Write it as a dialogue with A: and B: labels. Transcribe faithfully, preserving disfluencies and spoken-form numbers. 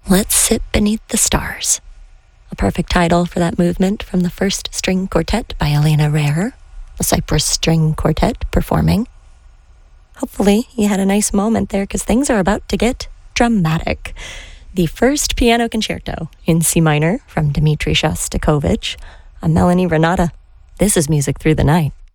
A: Let's Sit Beneath the Stars. A perfect title for that movement from the First String Quartet by Elena Rare, the Cypress String Quartet performing. Hopefully you had a nice moment there because things are about to get dramatic. The first piano concerto in C minor from Dmitri Shostakovich. I'm Melanie Renata. This is Music Through the Night.